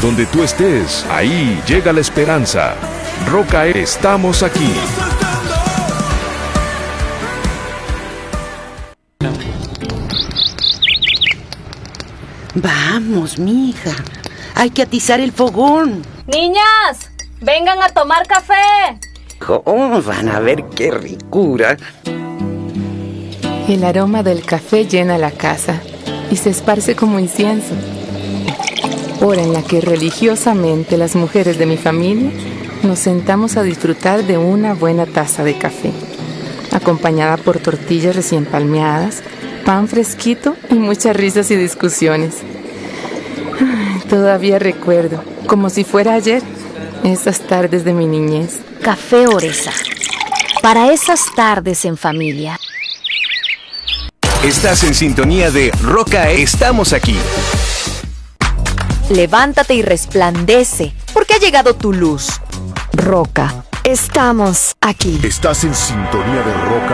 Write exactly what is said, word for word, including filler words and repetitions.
donde tú estés, ahí llega la esperanza. Roca, estamos aquí. Vamos, mija. Hay que atizar el fogón. Niñas, vengan a tomar café. ¿Cómo van a ver qué ricura? El aroma del café llena la casa y se esparce como incienso. Hora en la que religiosamente las mujeres de mi familia nos sentamos a disfrutar de una buena taza de café, acompañada por tortillas recién palmeadas, pan fresquito y muchas risas y discusiones. Ay, todavía recuerdo, como si fuera ayer, esas tardes de mi niñez. Café Oresa, para esas tardes en familia. Estás en sintonía de Roca, estamos aquí. Levántate y resplandece, porque ha llegado tu luz. Roca, estamos aquí. Estás en sintonía de Roca.